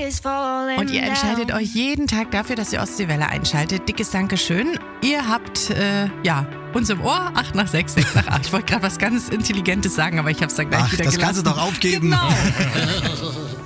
Und ihr entscheidet euch jeden Tag dafür, dass ihr Ostseewelle einschaltet. Dickes Dankeschön. Ihr habt, uns im Ohr, 8 nach 6, 6 nach 8. Ich wollte gerade was ganz Intelligentes sagen, aber ich habe es dann gleich wieder das gelassen. kannst du doch aufgeben. Genau.